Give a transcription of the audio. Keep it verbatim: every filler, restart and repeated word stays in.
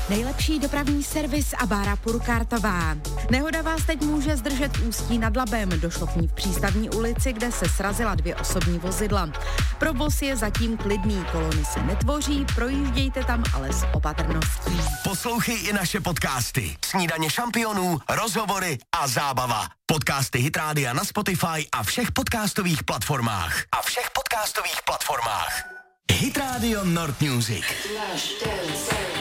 Nejlepší dopravní servis a Bára Purkártová. Nehoda vás teď může zdržet v Ústí nad Labem. Došlo k ní v Přístavní ulici, kde se srazila dvě osobní vozidla. Provoz je zatím klidný, kolony se netvoří, projíždějte tam ale s opatrností. Poslouchej i naše podcasty. Snídaně šampionů, rozhovory a zábava. Podcasty Hit Rádia na Spotify a všech podcastových platformách. A všech podcastových platformách. Hit Radio Nord Music.